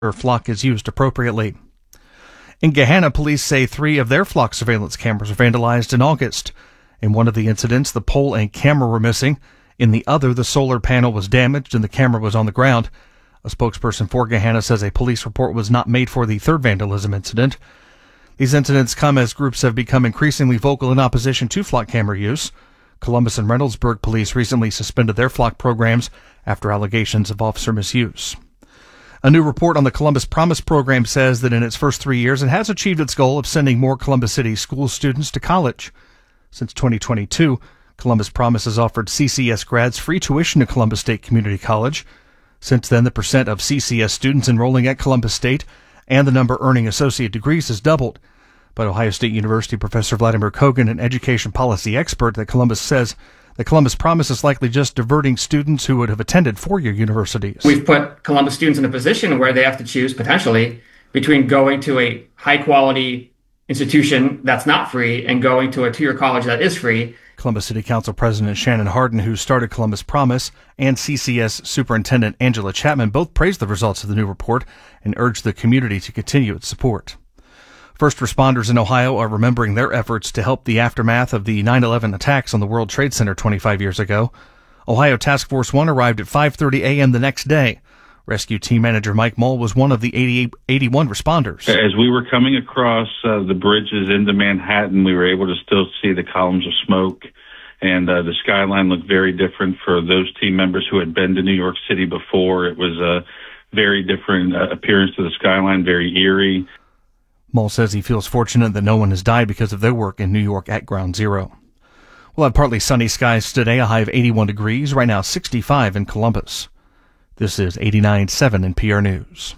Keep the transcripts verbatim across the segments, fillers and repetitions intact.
Her flock is used appropriately. In Gahanna, police say three of their flock surveillance cameras were vandalized in August. In one of the incidents, the pole and camera were missing. In the other, the solar panel was damaged and the camera was on the ground. A spokesperson for Gahanna says a police report was not made for the third vandalism incident. These incidents come as groups have become increasingly vocal in opposition to flock camera use. Columbus and Reynoldsburg police recently suspended their flock programs after allegations of officer misuse. A new report on the Columbus Promise program says that in its first three years, it has achieved its goal of sending more Columbus City school students to college. Since twenty twenty-two, Columbus Promise has offered C C S grads free tuition to Columbus State Community College. Since then, the percent of C C S students enrolling at Columbus State and the number earning associate degrees has doubled. But Ohio State University professor Vladimir Kogan, an education policy expert at Columbus, says the Columbus Promise is likely just diverting students who would have attended four-year universities. We've put Columbus students in a position where they have to choose, potentially, between going to a high-quality institution that's not free and going to a two-year college that is free. Columbus City Council President Shannon Hardin, who started Columbus Promise, and C C S Superintendent Angela Chapman both praised the results of the new report and urged the community to continue its support. First responders in Ohio are remembering their efforts to help the aftermath of the nine eleven attacks on the World Trade Center twenty-five years ago. Ohio Task Force One arrived at five thirty a.m. the next day. Rescue team manager Mike Mull was one of the eighty-eight, eighty-one responders. As we were coming across uh, the bridges into Manhattan, we were able to still see the columns of smoke, and uh, the skyline looked very different for those team members who had been to New York City before. It was a very different uh, appearance to the skyline, very eerie. Mull says he feels fortunate that no one has died because of their work in New York at Ground Zero. We'll have partly sunny skies today, a high of eighty-one degrees, right now sixty-five in Columbus. This is eighty-nine point seven N P R News.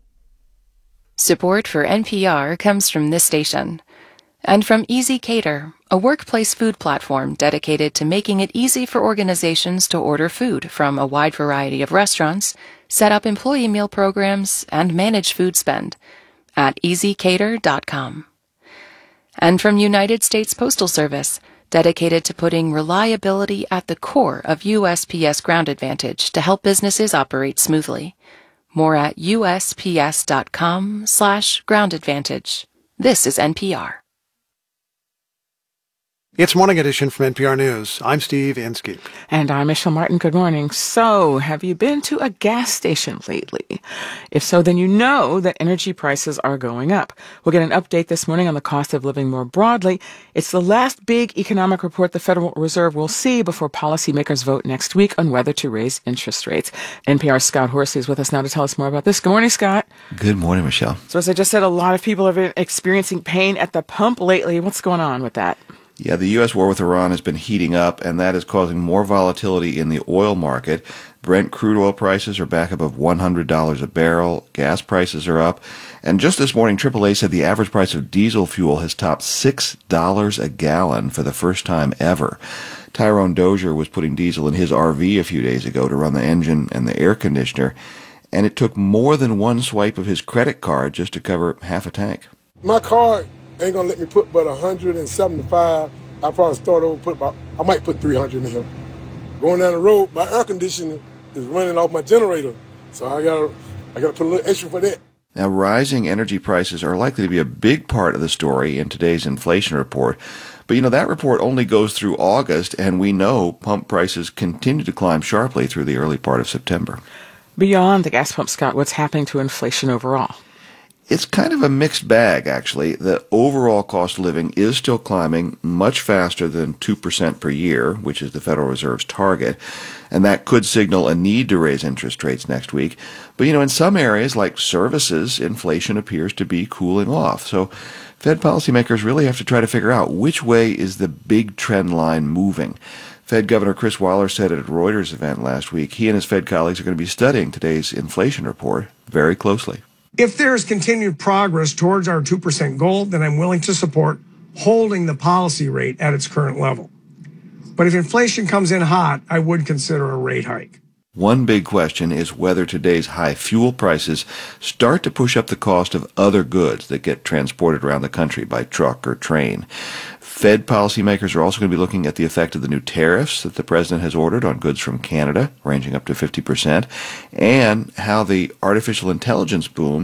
Support for N P R comes from this station and from Easy Cater, a workplace food platform dedicated to making it easy for organizations to order food from a wide variety of restaurants, set up employee meal programs, and manage food spend at easy cater dot com. And from United States Postal Service, dedicated to putting reliability at the core of U S P S Ground Advantage to help businesses operate smoothly. More at U S P S dot com slash ground advantage. This is N P R. It's Morning Edition from N P R News. I'm Steve Inskeep. And I'm Michelle Martin. Good morning. So, have you been to a gas station lately? If so, then you know that energy prices are going up. We'll get an update this morning on the cost of living more broadly. It's the last big economic report the Federal Reserve will see before policymakers vote next week on whether to raise interest rates. N P R's Scott Horsey is with us now to tell us more about this. Good morning, Scott. Good morning, Michelle. So, as I just said, a lot of people have been experiencing pain at the pump lately. What's going on with that? Yeah, the U S war with Iran has been heating up, and that is causing more volatility in the oil market. Brent crude oil prices are back above one hundred dollars a barrel. Gas prices are up. And just this morning, triple A said the average price of diesel fuel has topped six dollars a gallon for the first time ever. Tyrone Dozier was putting diesel in his R V a few days ago to run the engine and the air conditioner, and it took more than one swipe of his credit card just to cover half a tank. My card ain't gonna let me put but one hundred seventy-five. I'll probably start over, put about, I might put three hundred in here. Going down the road, my air conditioner is running off my generator, so I gotta, I gotta put a little extra for that. Now, rising energy prices are likely to be a big part of the story in today's inflation report. But, you know, that report only goes through August, and we know pump prices continue to climb sharply through the early part of September. Beyond the gas pump, Scott, what's happening to inflation overall? It's kind of a mixed bag, actually. The overall cost of living is still climbing much faster than two percent per year, which is the Federal Reserve's target, and that could signal a need to raise interest rates next week. But, you know, in some areas, like services, inflation appears to be cooling off. So Fed policymakers really have to try to figure out which way is the big trend line moving. Fed Governor Chris Waller said at a Reuters event last week he and his Fed colleagues are going to be studying today's inflation report very closely. If there is continued progress towards our two percent goal, then I'm willing to support holding the policy rate at its current level. But if inflation comes in hot, I would consider a rate hike. One big question is whether today's high fuel prices start to push up the cost of other goods that get transported around the country by truck or train. Fed policymakers are also going to be looking at the effect of the new tariffs that the president has ordered on goods from Canada, ranging up to fifty percent, and how the artificial intelligence boom